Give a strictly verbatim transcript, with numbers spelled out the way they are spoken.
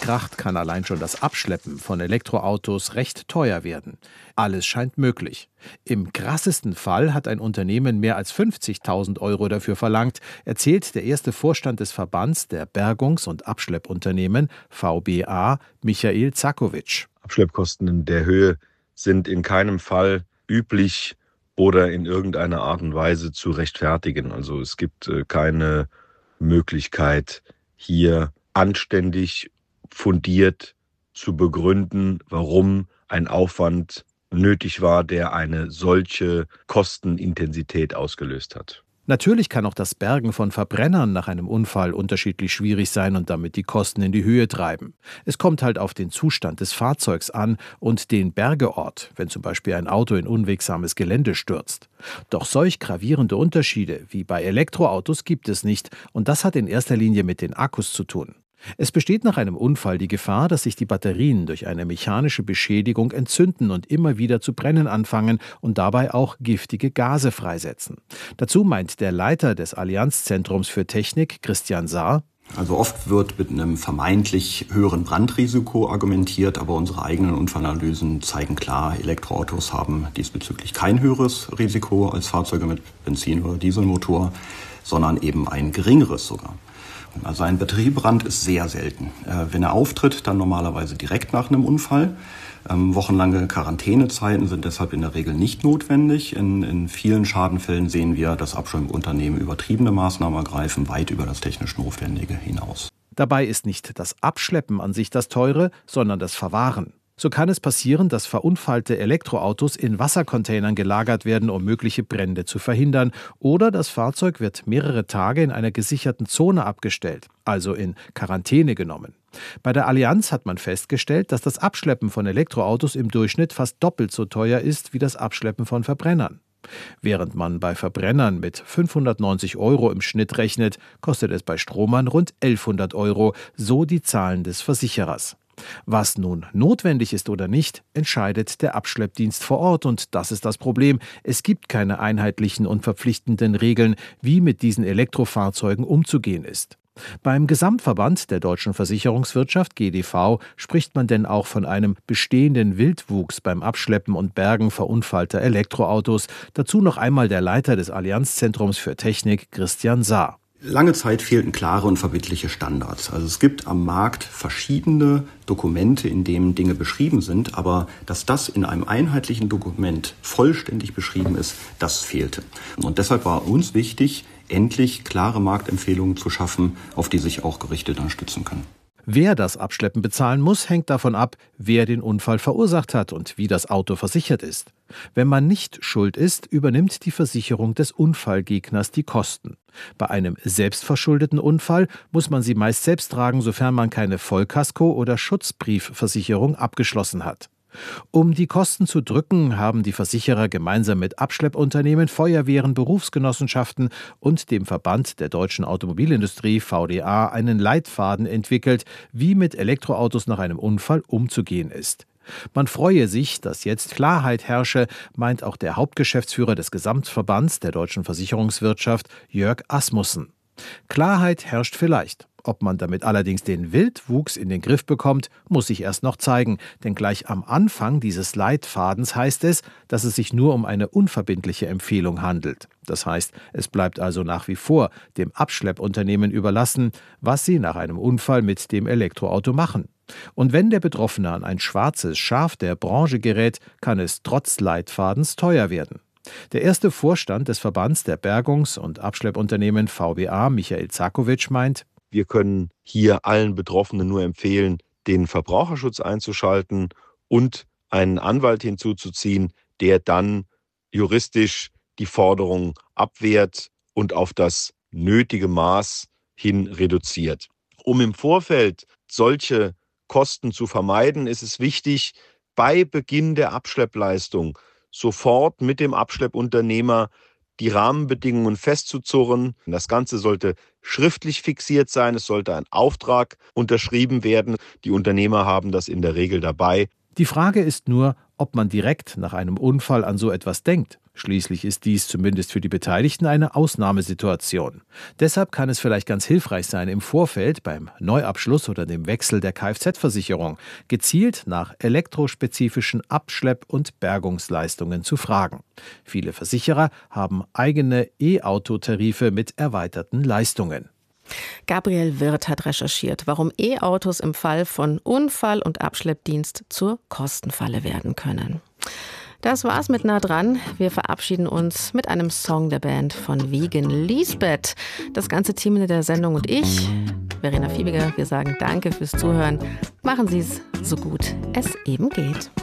kracht, kann allein schon das Abschleppen von Elektroautos recht teuer werden. Alles scheint möglich. Im krassesten Fall hat ein Unternehmen mehr als fünfzigtausend Euro dafür verlangt, erzählt der erste Vorstand des Verbands der Bergungs- und Abschleppunternehmen, V B A, Michael Zakovic. Abschleppkosten in der Höhe sind in keinem Fall üblich oder in irgendeiner Art und Weise zu rechtfertigen. Also es gibt keine Möglichkeit, hier anständig, fundiert zu begründen, warum ein Aufwand nötig war, der eine solche Kostenintensität ausgelöst hat. Natürlich kann auch das Bergen von Verbrennern nach einem Unfall unterschiedlich schwierig sein und damit die Kosten in die Höhe treiben. Es kommt halt auf den Zustand des Fahrzeugs an und den Bergeort, wenn zum Beispiel ein Auto in unwegsames Gelände stürzt. Doch solch gravierende Unterschiede wie bei Elektroautos gibt es nicht und das hat in erster Linie mit den Akkus zu tun. Es besteht nach einem Unfall die Gefahr, dass sich die Batterien durch eine mechanische Beschädigung entzünden und immer wieder zu brennen anfangen und dabei auch giftige Gase freisetzen. Dazu meint der Leiter des Allianz-Zentrums für Technik, Christian Saar: Also oft wird mit einem vermeintlich höheren Brandrisiko argumentiert, aber unsere eigenen Unfallanalysen zeigen klar, Elektroautos haben diesbezüglich kein höheres Risiko als Fahrzeuge mit Benzin- oder Dieselmotor, sondern eben ein geringeres sogar. Also ein Batteriebrand ist sehr selten. Wenn er auftritt, dann normalerweise direkt nach einem Unfall. Ähm, wochenlange Quarantänezeiten sind deshalb in der Regel nicht notwendig. In, in vielen Schadenfällen sehen wir, dass Abschleppunternehmen übertriebene Maßnahmen ergreifen, weit über das technisch Notwendige hinaus. Dabei ist nicht das Abschleppen an sich das Teure, sondern das Verwahren. So kann es passieren, dass verunfallte Elektroautos in Wassercontainern gelagert werden, um mögliche Brände zu verhindern. Oder das Fahrzeug wird mehrere Tage in einer gesicherten Zone abgestellt, also in Quarantäne genommen. Bei der Allianz hat man festgestellt, dass das Abschleppen von Elektroautos im Durchschnitt fast doppelt so teuer ist wie das Abschleppen von Verbrennern. Während man bei Verbrennern mit fünfhundertneunzig Euro im Schnitt rechnet, kostet es bei Stromern rund elfhundert Euro, so die Zahlen des Versicherers. Was nun notwendig ist oder nicht, entscheidet der Abschleppdienst vor Ort und das ist das Problem. Es gibt keine einheitlichen und verpflichtenden Regeln, wie mit diesen Elektrofahrzeugen umzugehen ist. Beim Gesamtverband der deutschen Versicherungswirtschaft G D V spricht man denn auch von einem bestehenden Wildwuchs beim Abschleppen und Bergen verunfallter Elektroautos. Dazu noch einmal der Leiter des Allianz-Zentrums für Technik, Christian Saar. Lange Zeit fehlten klare und verbindliche Standards. Also es gibt am Markt verschiedene Dokumente, in denen Dinge beschrieben sind, aber dass das in einem einheitlichen Dokument vollständig beschrieben ist, das fehlte. Und deshalb war uns wichtig, endlich klare Marktempfehlungen zu schaffen, auf die sich auch Gerichte dann stützen können. Wer das Abschleppen bezahlen muss, hängt davon ab, wer den Unfall verursacht hat und wie das Auto versichert ist. Wenn man nicht schuld ist, übernimmt die Versicherung des Unfallgegners die Kosten. Bei einem selbstverschuldeten Unfall muss man sie meist selbst tragen, sofern man keine Vollkasko- oder Schutzbriefversicherung abgeschlossen hat. Um die Kosten zu drücken, haben die Versicherer gemeinsam mit Abschleppunternehmen, Feuerwehren, Berufsgenossenschaften und dem Verband der deutschen Automobilindustrie V D A einen Leitfaden entwickelt, wie mit Elektroautos nach einem Unfall umzugehen ist. Man freue sich, dass jetzt Klarheit herrsche, meint auch der Hauptgeschäftsführer des Gesamtverbands der deutschen Versicherungswirtschaft, Jörg Asmussen. Klarheit herrscht vielleicht. Ob man damit allerdings den Wildwuchs in den Griff bekommt, muss sich erst noch zeigen. Denn gleich am Anfang dieses Leitfadens heißt es, dass es sich nur um eine unverbindliche Empfehlung handelt. Das heißt, es bleibt also nach wie vor dem Abschleppunternehmen überlassen, was sie nach einem Unfall mit dem Elektroauto machen. Und wenn der Betroffene an ein schwarzes Schaf der Branche gerät, kann es trotz Leitfadens teuer werden. Der erste Vorstand des Verbands der Bergungs- und Abschleppunternehmen V B A, Michael Zakovic, meint: Wir können hier allen Betroffenen nur empfehlen, den Verbraucherschutz einzuschalten und einen Anwalt hinzuzuziehen, der dann juristisch die Forderung abwehrt und auf das nötige Maß hin reduziert. Um im Vorfeld solche Kosten zu vermeiden, ist es wichtig, bei Beginn der Abschleppleistung sofort mit dem Abschleppunternehmer die Rahmenbedingungen festzuzurren. Das Ganze sollte schriftlich fixiert sein, es sollte ein Auftrag unterschrieben werden. Die Unternehmer haben das in der Regel dabei. Die Frage ist nur, ob man direkt nach einem Unfall an so etwas denkt. Schließlich ist dies zumindest für die Beteiligten eine Ausnahmesituation. Deshalb kann es vielleicht ganz hilfreich sein, im Vorfeld beim Neuabschluss oder dem Wechsel der Kfz-Versicherung gezielt nach elektrospezifischen Abschlepp- und Bergungsleistungen zu fragen. Viele Versicherer haben eigene E-Auto-Tarife mit erweiterten Leistungen. Gabriel Wirth hat recherchiert, warum E-Autos im Fall von Unfall- und Abschleppdienst zur Kostenfalle werden können. Das war's mit Nah dran. Wir verabschieden uns mit einem Song der Band von Vegan Lisbeth. Das ganze Team in der Sendung und ich, Verena Fiebiger, wir sagen Danke fürs Zuhören. Machen Sie es so gut es eben geht.